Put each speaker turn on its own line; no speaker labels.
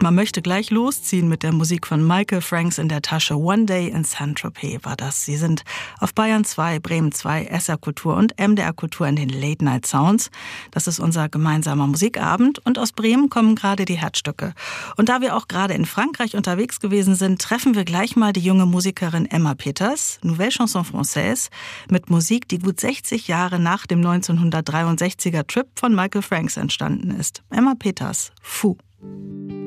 Man möchte gleich losziehen mit der Musik von Michael Franks in der Tasche. One Day in Saint-Tropez war das. Sie sind auf Bayern 2, Bremen 2, SR Kultur und MDR Kultur in den Late Night Sounds. Das ist unser gemeinsamer Musikabend und aus Bremen kommen gerade die Herzstücke. Und da wir auch gerade in Frankreich unterwegs gewesen sind, treffen wir gleich mal die junge Musikerin Emma Peters, Nouvelle Chanson Française, mit Musik, die gut 60 Jahre nach dem 1963er Trip von Michael Franks entstanden ist. Emma Peters, Fou.